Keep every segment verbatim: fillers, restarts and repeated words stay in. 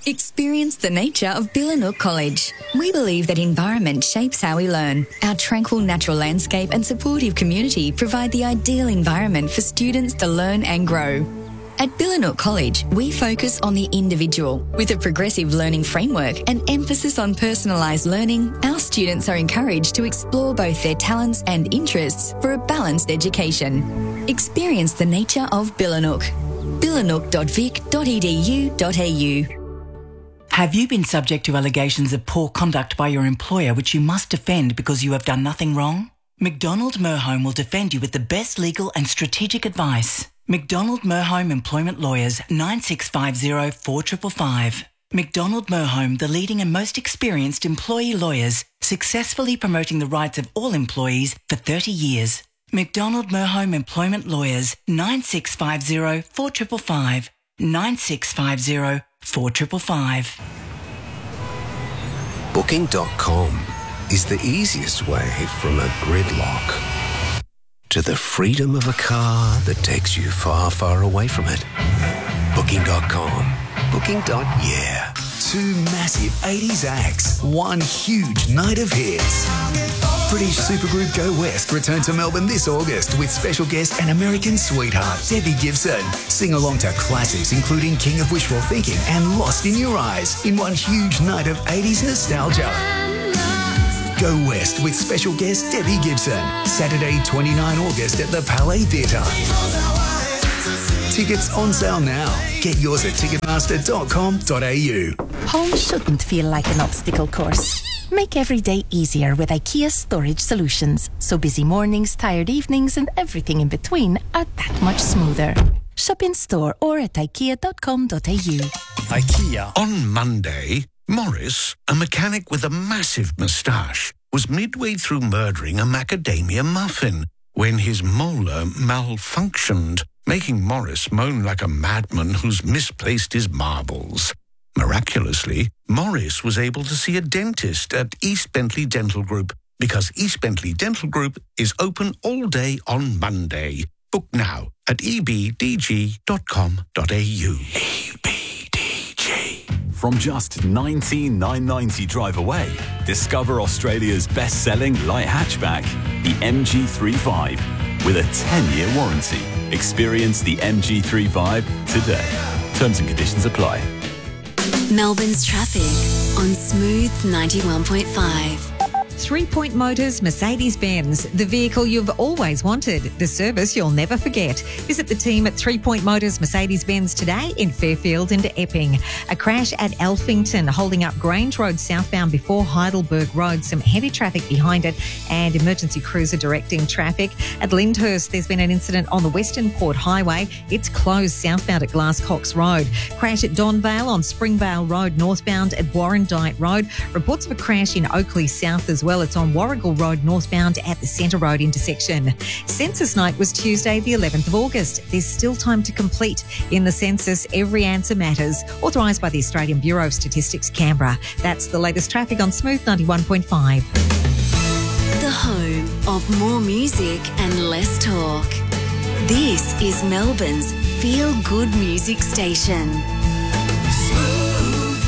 Experience the nature of Billanook College. We believe that environment shapes how we learn. Our tranquil natural landscape and supportive community provide the ideal environment for students to learn and grow. At Billanook College, we focus on the individual. With a progressive learning framework and emphasis on personalised learning, our students are encouraged to explore both their talents and interests for a balanced education. Experience the nature of Billanook. billanook dot vic dot e d u dot a u. Have you been subject to allegations of poor conduct by your employer which you must defend because you have done nothing wrong? McDonald Merhome will defend you with the best legal and strategic advice. McDonald Merhome Employment Lawyers, nine six five zero, four five five five. McDonald Merhome, the leading and most experienced employee lawyers, successfully promoting the rights of all employees for thirty years. McDonald Merhome Employment Lawyers, nine six five zero, four five five five. nine six five zero, four five five five. Booking dot com is the easiest way from a gridlock to the freedom of a car that takes you far, far away from it. Booking dot com. Booking. Yeah. Two massive eighties acts, one huge night of hits. British supergroup Go West return to Melbourne this August with special guest and American sweetheart Debbie Gibson. Sing along to classics including King of Wishful Thinking and Lost in Your Eyes in one huge night of eighties nostalgia. Go West with special guest Debbie Gibson. Saturday, the twenty-ninth of August at the Palais Theatre. Tickets on sale now. Get yours at ticketmaster dot com dot a u. Home shouldn't feel like an obstacle course. Make every day easier with IKEA Storage Solutions. So busy mornings, tired evenings and everything in between are that much smoother. Shop in store or at ikea dot com dot a u. IKEA. On Monday, Morris, a mechanic with a massive moustache, was midway through murdering a macadamia muffin when his molar malfunctioned, making Morris moan like a madman who's misplaced his marbles. Miraculously, Morris was able to see a dentist at East Bentley Dental Group because East Bentley Dental Group is open all day on Monday. Book now at e b d g dot com dot a u. E B D G. From just nineteen thousand nine hundred ninety drive away, discover Australia's best-selling light hatchback, the M G thirty-five, with a ten-year warranty. Experience the M G thirty-five today. Terms and conditions apply. Melbourne's traffic on Smooth ninety-one point five. Three Point Motors Mercedes-Benz, the vehicle you've always wanted, the service you'll never forget. Visit the team at Three Point Motors Mercedes-Benz today in Fairfield and Epping. A crash at Elphington, holding up Grange Road southbound before Heidelberg Road. Some heavy traffic behind it and emergency crews are directing traffic. At Lyndhurst, there's been an incident on the Western Port Highway. It's closed southbound at Glasscox Road. Crash at Donvale on Springvale Road northbound at Warrandyte Road. Reports of a crash in Oakley South as well. It's on Warrigal Road northbound at the Centre Road intersection. Census night was Tuesday, the eleventh of August. There's still time to complete. In the census, every answer matters. Authorised by the Australian Bureau of Statistics, Canberra. That's the latest traffic on Smooth ninety-one point five. The home of more music and less talk. This is Melbourne's feel-good music station. Smooth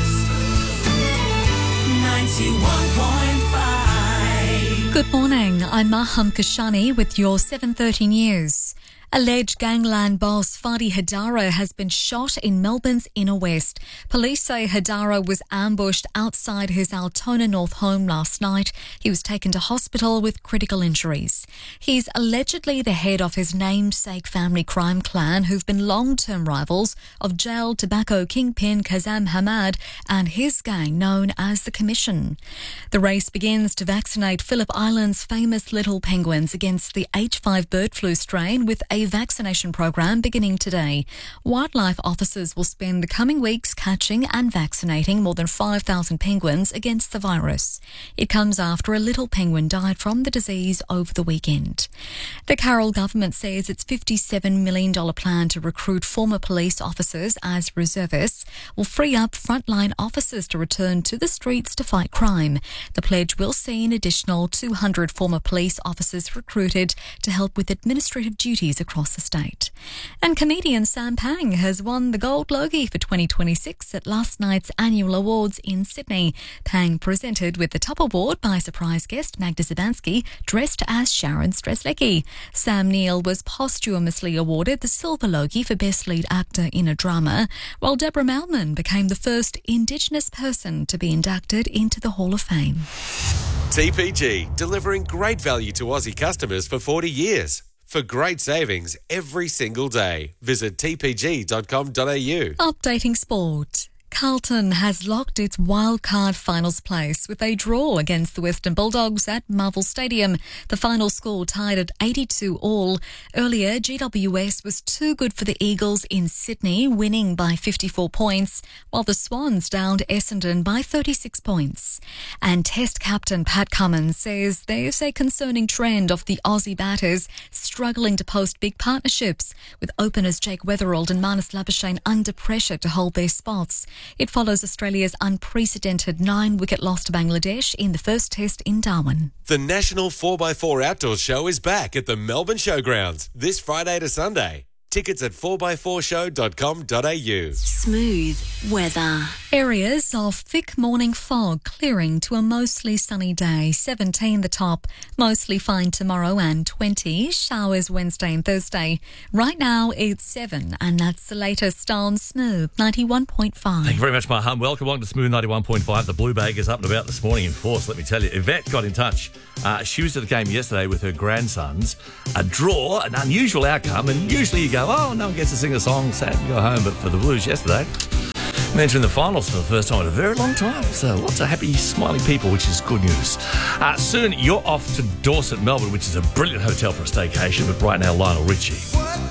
ninety-one point five. Good morning, I'm Maham Kashani with your seven thirty news. Alleged gangland boss Fadi Hadara has been shot in Melbourne's inner west. Police say Hadara was ambushed outside his Altona North home last night. He was taken to hospital with critical injuries. He's allegedly the head of his namesake family crime clan, who've been long-term rivals of jail tobacco kingpin Kazam Hamad and his gang known as the Commission. The race begins to vaccinate Phillip Island's famous little penguins against the H five bird flu strain with a vaccination program beginning today. Wildlife officers will spend the coming weeks catching and vaccinating more than five thousand penguins against the virus. It comes after a little penguin died from the disease over the weekend. The Carroll government says its fifty-seven million dollars plan to recruit former police officers as reservists will free up frontline officers to return to the streets to fight crime. The pledge will see an additional two hundred former police officers recruited to help with administrative duties across the state. And comedian Sam Pang has won the Gold Logie for twenty twenty-six at last night's annual awards in Sydney. Pang presented with the top award by surprise guest Magda Szubanski, dressed as Sharon Streslecki. Sam Neill was posthumously awarded the Silver Logie for Best Lead Actor in a Drama, while Deborah Meldman became the first Indigenous person to be inducted into the Hall of Fame. T P G, delivering great value to Aussie customers for forty years. For great savings every single day, visit t p g dot com dot a u. Updating sport. Carlton has locked its wildcard finals place with a draw against the Western Bulldogs at Marvel Stadium. The final score tied at eighty-two all. Earlier, G W S was too good for the Eagles in Sydney, winning by fifty-four points, while the Swans downed Essendon by thirty-six points. And Test captain Pat Cummins says there's a concerning trend of the Aussie batters struggling to post big partnerships, with openers Jake Weatherald and Marnus Labuschagne under pressure to hold their spots. It follows Australia's unprecedented nine-wicket loss to Bangladesh in the first test in Darwin. The National four by four Outdoors Show is back at the Melbourne Showgrounds this Friday to Sunday. Tickets at four by four show dot com dot a u. Smooth weather. Areas of thick morning fog clearing to a mostly sunny day. seventeen the top. Mostly fine tomorrow and twenty. Showers Wednesday and Thursday. Right now it's seven, and that's the latest on Smooth ninety-one point five. Thank you very much, my hum. Welcome along to Smooth ninety-one point five. The Blue Bag is up and about this morning in force, let me tell you. Yvette got in touch. Uh, she was at the game yesterday with her grandsons. A draw, an unusual outcome, and usually you go, oh, no one gets to sing a song, sad and go home. But for the Blues yesterday, entering the finals for the first time in a very long time. So lots of happy, smiling people, which is good news. Uh, soon you're off to Dorset, Melbourne, which is a brilliant hotel for a staycation. But right now, Lionel Richie.